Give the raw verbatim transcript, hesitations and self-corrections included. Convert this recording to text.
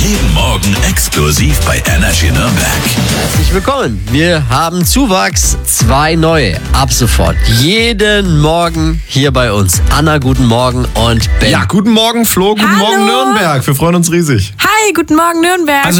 Jeden Morgen exklusiv bei Energy Nürnberg. Herzlich willkommen. Wir haben Zuwachs, zwei neue. Ab sofort. Jeden Morgen hier bei uns. Anna, guten Morgen und Ben. Ja, guten Morgen Flo, guten Hallo. Morgen Nürnberg. Wir freuen uns riesig. Hi, guten Morgen Nürnberg. Also